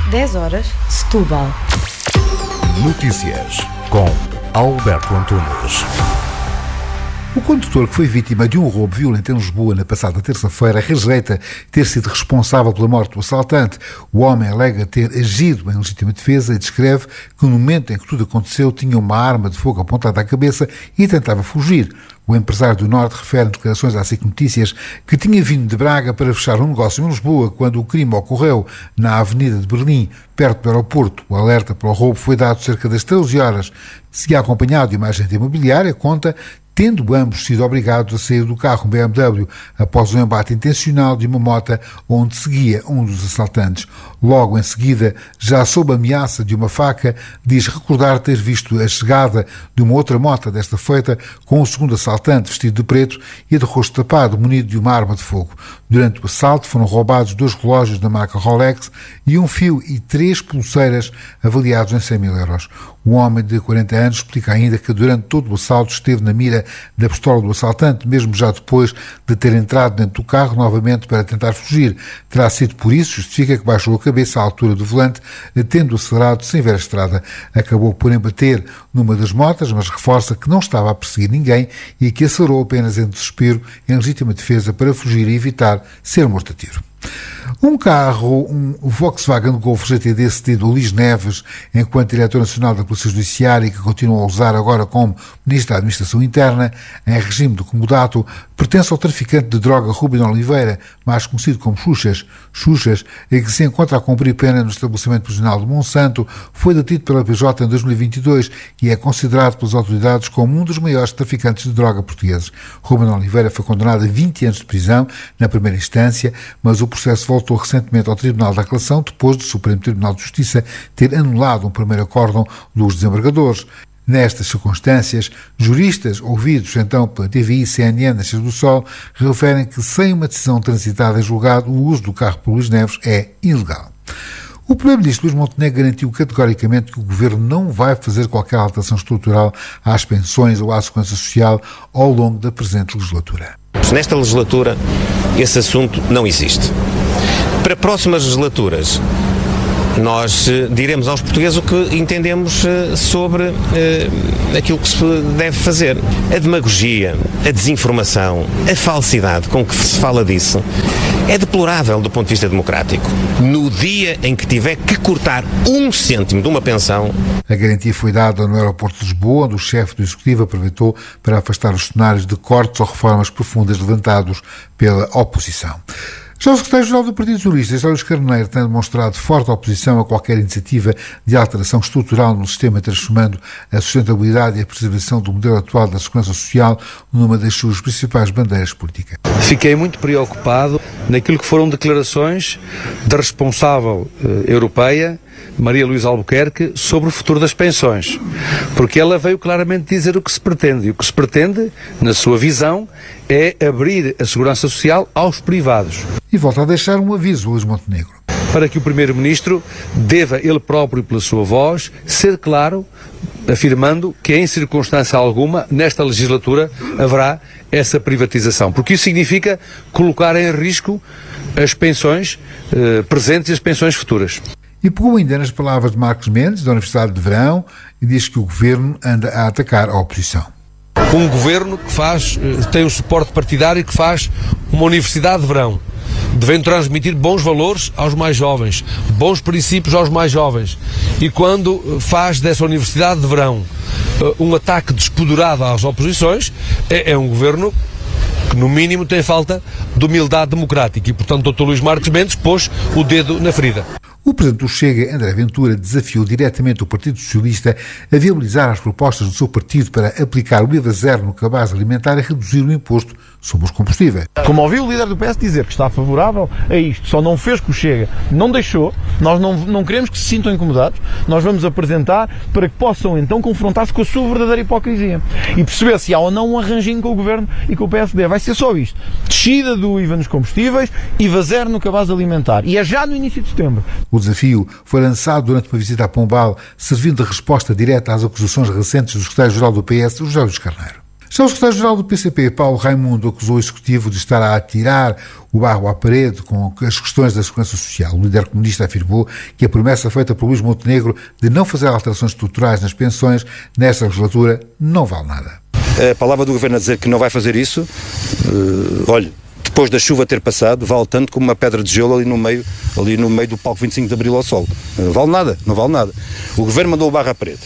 10 horas, Setúbal. Notícias com Alberto Antunes. O condutor que foi vítima de um roubo violento em Lisboa na passada terça-feira rejeita ter sido responsável pela morte do assaltante. O homem alega ter agido em legítima defesa e descreve que no momento em que tudo aconteceu tinha uma arma de fogo apontada à cabeça e tentava fugir. O empresário do Norte refere em declarações à SIC Notícias que tinha vindo de Braga para fechar um negócio em Lisboa quando o crime ocorreu na Avenida de Berlim, perto do aeroporto. O alerta para o roubo foi dado cerca das 13 horas. Seguia acompanhado de uma agente imobiliária, conta, tendo ambos sido obrigados a sair do carro, um BMW, após um embate intencional de uma moto onde seguia um dos assaltantes. Logo em seguida, já sob a ameaça de uma faca, diz recordar ter visto a chegada de uma outra moto desta feita com o segundo assaltante vestido de preto e de rosto tapado, munido de uma arma de fogo. Durante o assalto foram roubados 2 relógios da marca Rolex e um fio e 3 pulseiras avaliados em 100 mil euros. Um homem de 40 anos explica ainda que durante todo o assalto esteve na mira da pistola do assaltante, mesmo já depois de ter entrado dentro do carro novamente para tentar fugir. Terá sido por isso, justifica, que baixou a cabeça à altura do volante, tendo acelerado sem ver a estrada. Acabou por embater numa das motas, mas reforça que não estava a perseguir ninguém e que acelerou apenas em desespero, em legítima defesa, para fugir e evitar ser morto a tiro. Um carro, um Volkswagen Golf GTD cedido a Luís Neves, enquanto diretor nacional da Polícia Judiciária, que continua a usar agora como Ministro da Administração Interna, em regime de comodato, pertence ao traficante de droga Ruben Oliveira, mais conhecido como Xuxas. Xuxas, que se encontra a cumprir pena no estabelecimento prisional de Monsanto, foi detido pela PJ em 2022 e é considerado pelas autoridades como um dos maiores traficantes de droga portugueses. Ruben Oliveira foi condenado a 20 anos de prisão na primeira instância, mas o processo voltou recentemente ao Tribunal da Aclação depois do Supremo Tribunal de Justiça ter anulado um primeiro acórdão dos desembargadores. Nestas circunstâncias, juristas ouvidos então pela TVI e CNN Nascer do Sol referem que, sem uma decisão transitada em julgado, o uso do carro por Luís Neves é ilegal. O Primeiro-Ministro Luís Montenegro garantiu categoricamente que o Governo não vai fazer qualquer alteração estrutural às pensões ou à segurança social ao longo da presente legislatura. Nesta legislatura, esse assunto não existe. Para próximas legislaturas, nós diremos aos portugueses o que entendemos sobre aquilo que se deve fazer. A demagogia, a desinformação, a falsidade com que se fala disso é deplorável do ponto de vista democrático. No dia em que tiver que cortar 1 cêntimo de uma pensão... A garantia foi dada no aeroporto de Lisboa, onde o chefe do Executivo aproveitou para afastar os cenários de cortes ou reformas profundas levantados pela oposição. Já o secretário-geral do Partido Socialista, José Luís Carneiro, tem demonstrado forte oposição a qualquer iniciativa de alteração estrutural no sistema, transformando a sustentabilidade e a preservação do modelo atual da segurança social numa das suas principais bandeiras políticas. Fiquei muito preocupado naquilo que foram declarações da responsável europeia, Maria Luísa Albuquerque, sobre o futuro das pensões, porque ela veio claramente dizer o que se pretende, e o que se pretende, na sua visão, é abrir a segurança social aos privados. E volta a deixar um aviso, Luís Montenegro. Para que o Primeiro-Ministro deva, ele próprio pela sua voz, ser claro, afirmando que em circunstância alguma, nesta legislatura, haverá essa privatização, porque isso significa colocar em risco as pensões presentes e as pensões futuras. E pegou ainda nas palavras de Marcos Mendes, da Universidade de Verão, e diz que o Governo anda a atacar a oposição. Um Governo que tem um suporte partidário e que faz uma Universidade de Verão, devendo transmitir bons valores aos mais jovens, bons princípios aos mais jovens. E quando faz dessa Universidade de Verão um ataque despoderado às oposições, é um Governo que no mínimo tem falta de humildade democrática e, portanto, o Dr. Luís Marques Mendes pôs o dedo na ferida. O presidente do Chega, André Ventura, desafiou diretamente o Partido Socialista a viabilizar as propostas do seu partido para aplicar o IVA zero no cabaz alimentar e reduzir o imposto sobre os combustíveis. Como ouvi o líder do PS dizer que está favorável a isto, só não fez com o Chega, não deixou, nós não queremos que se sintam incomodados, nós vamos apresentar para que possam então confrontar-se com a sua verdadeira hipocrisia e perceber se há ou não um arranjinho com o Governo e com o PSD. Vai ser só isto, descida do IVA nos combustíveis, IVA zero no cabaz alimentar, e é já no início de setembro. O desafio foi lançado durante uma visita a Pombal, servindo de resposta direta às acusações recentes do secretário-geral do PS, José Luís Carneiro. Já o secretário-geral do PCP, Paulo Raimundo, acusou o Executivo de estar a atirar o barro à parede com as questões da segurança social. O líder comunista afirmou que a promessa feita por Luís Montenegro de não fazer alterações estruturais nas pensões nesta legislatura não vale nada. A palavra do Governo a dizer que não vai fazer isso, olha, depois da chuva ter passado, vale tanto como uma pedra de gelo ali no meio do palco 25 de Abril ao sol. Não vale nada. O Governo mandou o barro à parede.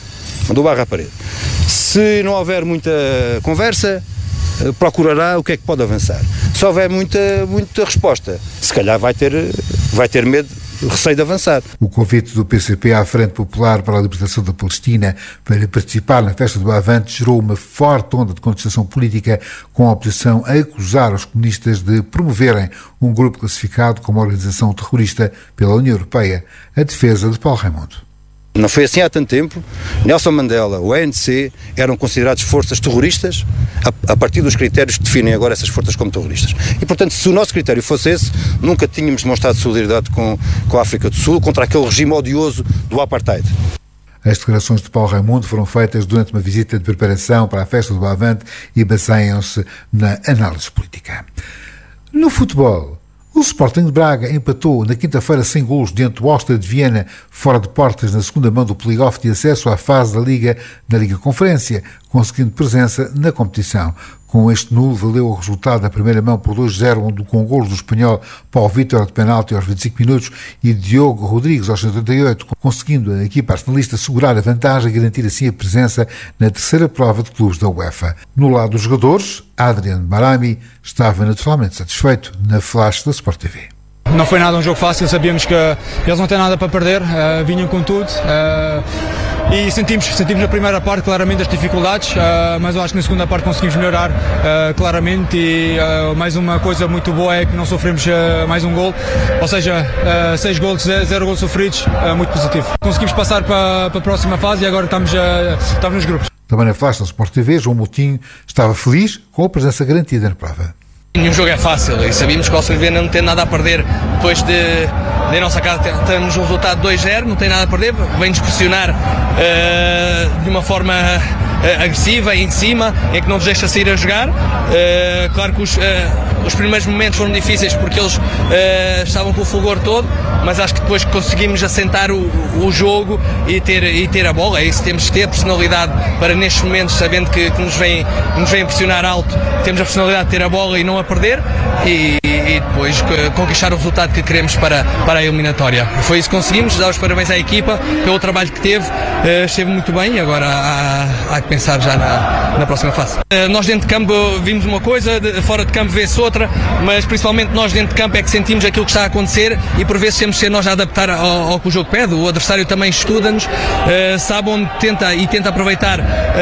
Se não houver muita conversa, procurará o que é que pode avançar. Se houver muita resposta, se calhar vai ter medo, receio de avançar. O convite do PCP à Frente Popular para a Libertação da Palestina para participar na festa do Avante gerou uma forte onda de contestação política, com a oposição a acusar os comunistas de promoverem um grupo classificado como organização terrorista pela União Europeia. A defesa de Paulo Raimundo. Não foi assim há tanto tempo. Nelson Mandela, o ANC, eram considerados forças terroristas a partir dos critérios que definem agora essas forças como terroristas. E, portanto, se o nosso critério fosse esse, nunca tínhamos demonstrado solidariedade com a África do Sul, contra aquele regime odioso do apartheid. As declarações de Paulo Raimundo foram feitas durante uma visita de preparação para a festa do Avante e baseiam-se na análise política. No futebol, o Sporting de Braga empatou na quinta-feira sem golos diante do Áustria de Viena, fora de portas, na segunda mão do play-off de acesso à fase da Liga Conferência, conseguindo presença na competição. Com este nulo, valeu o resultado da primeira mão por 2-0, onde com golos do espanhol Paulo Vítor de penalti aos 25 minutos e Diogo Rodrigues aos 78, conseguindo a equipa arsenalista segurar a vantagem e garantir assim a presença na terceira prova de clubes da UEFA. No lado dos jogadores, Adrian Barami estava naturalmente satisfeito na flash da Sport TV. Não foi nada um jogo fácil, sabíamos que eles não têm nada para perder, vinham com tudo e sentimos na primeira parte claramente as dificuldades, mas eu acho que na segunda parte conseguimos melhorar claramente e mais uma coisa muito boa é que não sofremos mais um gol, ou seja, 6 golos, 0 golos sofridos, muito positivo. Conseguimos passar para a próxima fase e agora estamos nos grupos. Também na flash da Sport TV, João Moutinho estava feliz com a presença garantida na prova. Nenhum jogo é fácil e sabíamos que o Áustria de Viena não tem nada a perder depois de nossa casa temos um resultado 2-0, não tem nada a perder, vem-nos pressionar de uma forma agressiva e em cima, em que não nos deixa sair a jogar. Claro que os primeiros momentos foram difíceis porque eles estavam com o fulgor todo, mas acho que depois conseguimos assentar o jogo e ter a bola. É isso, temos que ter personalidade para nestes momentos, sabendo que nos vem pressionar alto, temos a personalidade de ter a bola e não a perder e depois conquistar o resultado que queremos para a eliminatória. Foi isso que conseguimos, dar os parabéns à equipa pelo trabalho que teve, esteve muito bem e agora há que pensar já na próxima fase. Nós dentro de campo vimos uma coisa, fora de campo vê-se outra, mas principalmente nós dentro de campo é que sentimos aquilo que está a acontecer e por vezes temos de ser nós a adaptar ao que o jogo pede. O adversário também estuda-nos, sabe onde tenta aproveitar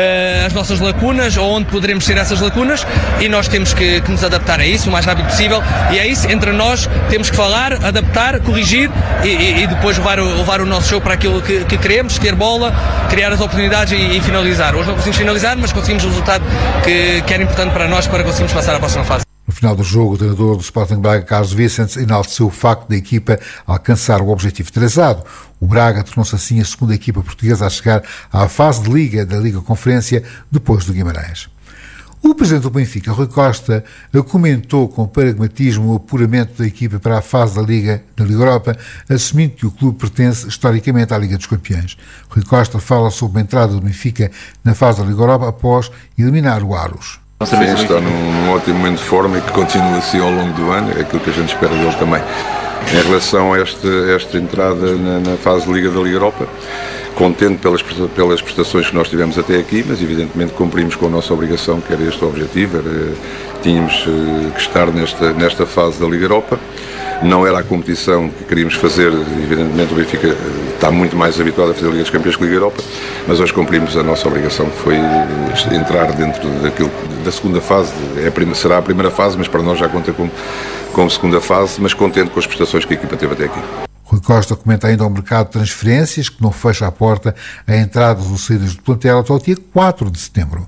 as nossas lacunas ou onde poderemos ser essas lacunas e nós temos que nos adaptar a isso o mais rápido possível e é isso, entre nós temos que falar, adaptar, corrigir e depois levar o nosso jogo para aquilo que queremos, ter bola, criar as oportunidades e finalizar. Hoje não conseguimos finalizar, mas conseguimos o resultado que era importante para nós para conseguirmos passar à próxima fase. No final do jogo, o treinador do Sporting Braga, Carlos Vicente, enalteceu o facto da equipa alcançar o objetivo traçado. O Braga tornou-se assim a segunda equipa portuguesa a chegar à fase de Liga da Liga Conferência, depois do Guimarães. O presidente do Benfica, Rui Costa, comentou com pragmatismo o apuramento da equipa para a fase da Liga Europa, assumindo que o clube pertence historicamente à Liga dos Campeões. Rui Costa fala sobre a entrada do Benfica na fase da Liga Europa após eliminar o Aros. Sim, está num ótimo momento de forma e que continua assim ao longo do ano, é aquilo que a gente espera dele também. Em relação a esta entrada na fase de Liga da Liga Europa, contente pelas prestações que nós tivemos até aqui, mas evidentemente cumprimos com a nossa obrigação, que era este o objetivo, tínhamos que estar nesta fase da Liga Europa. Não era a competição que queríamos fazer, evidentemente o Benfica está muito mais habituado a fazer a Liga dos Campeões que a Liga Europa, mas hoje cumprimos a nossa obrigação, que foi entrar dentro da segunda fase. Será a primeira fase, mas para nós já conta como segunda fase, mas contente com as prestações que a equipa teve até aqui. Rui Costa comenta ainda o mercado de transferências, que não fecha a porta a entradas ou saídas do plantel até o dia 4 de setembro.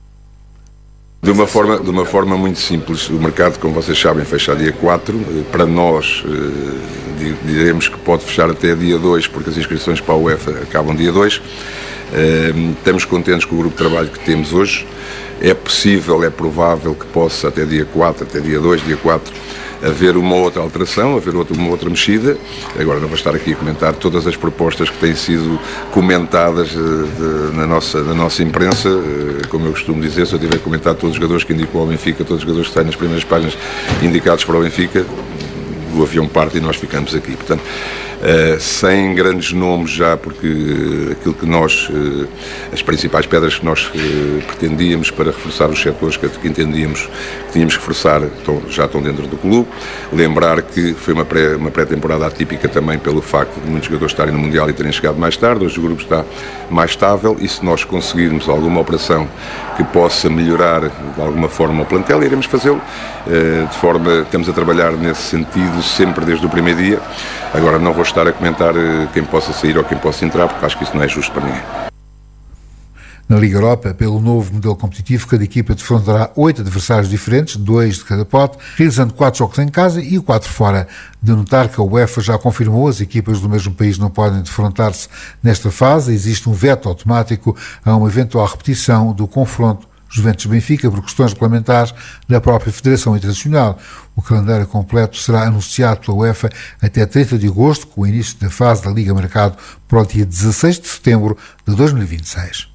De uma forma muito simples, o mercado, como vocês sabem, fecha dia 4. Para nós, diremos que pode fechar até dia 2, porque as inscrições para a UEFA acabam dia 2. Estamos contentes com o grupo de trabalho que temos hoje. É possível, é provável que possa até dia 4, até dia 2, dia 4, haver uma outra alteração, haver uma outra mexida. Agora não vou estar aqui a comentar todas as propostas que têm sido comentadas na nossa imprensa. Como eu costumo dizer, se eu tiver comentado todos os jogadores que indicam ao Benfica, todos os jogadores que estão nas primeiras páginas indicados para o Benfica, o avião parte e nós ficamos aqui. Portanto, sem grandes nomes já, porque aquilo que nós, as principais pedras que nós pretendíamos para reforçar os setores que entendíamos que tínhamos que reforçar já estão dentro do clube. Lembrar que foi uma pré-temporada atípica também pelo facto de muitos jogadores estarem no Mundial e terem chegado mais tarde. Hoje o grupo está mais estável e se nós conseguirmos alguma operação que possa melhorar de alguma forma o plantel, iremos fazê-lo. Estamos a trabalhar nesse sentido sempre desde o primeiro dia. Agora não vou estar a comentar quem possa sair ou quem possa entrar, porque acho que isso não é justo para ninguém. Na Liga Europa, pelo novo modelo competitivo, cada equipa defrontará 8 adversários diferentes, 2 de cada pote, realizando 4 jogos em casa e 4 fora. De notar que a UEFA já confirmou as equipas do mesmo país não podem defrontar-se nesta fase. Existe um veto automático a uma eventual repetição do confronto Juventus-Benfica por questões regulamentares da própria Federação Internacional. O calendário completo será anunciado pela UEFA até 30 de agosto, com o início da fase da Liga marcado para o dia 16 de setembro de 2026.